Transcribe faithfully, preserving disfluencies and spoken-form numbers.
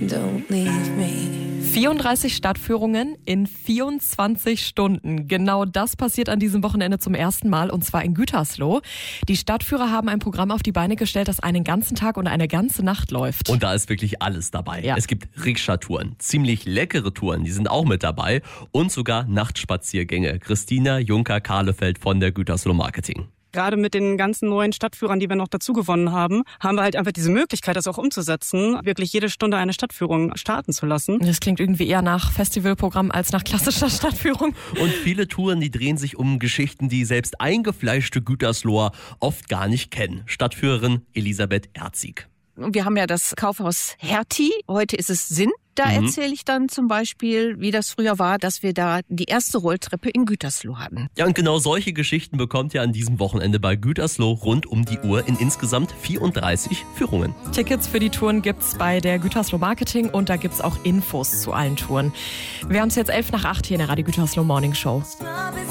don't leave me. vierunddreißig Stadtführungen in vierundzwanzig Stunden. Genau das passiert an diesem Wochenende zum ersten Mal, und zwar in Gütersloh. Die Stadtführer haben ein Programm auf die Beine gestellt, das einen ganzen Tag und eine ganze Nacht läuft. Und da ist wirklich alles dabei. Ja. Es gibt Rikscha-Touren, ziemlich leckere Touren, die sind auch mit dabei, und sogar Nachtspaziergänge. Christina Juncker-Kahlefeld von der Gütersloh Marketing. Gerade mit den ganzen neuen Stadtführern, die wir noch dazu gewonnen haben, haben wir halt einfach diese Möglichkeit, das auch umzusetzen, wirklich jede Stunde eine Stadtführung starten zu lassen. Das klingt irgendwie eher nach Festivalprogramm als nach klassischer Stadtführung. Und viele Touren, die drehen sich um Geschichten, die selbst eingefleischte Gütersloher oft gar nicht kennen. Stadtführerin Elisabeth Erzig. Wir haben ja das Kaufhaus Hertie. Heute ist es Sinn. Da Mhm. erzähle ich dann zum Beispiel, wie das früher war, dass wir da die erste Rolltreppe in Gütersloh hatten. Ja, und genau solche Geschichten bekommt ihr an diesem Wochenende bei Gütersloh rund um die Uhr in insgesamt vierunddreißig Führungen. Tickets für die Touren gibt's bei der Gütersloh Marketing, und da gibt's auch Infos zu allen Touren. Wir haben es jetzt elf nach acht hier in der Radio Gütersloh Morning Show.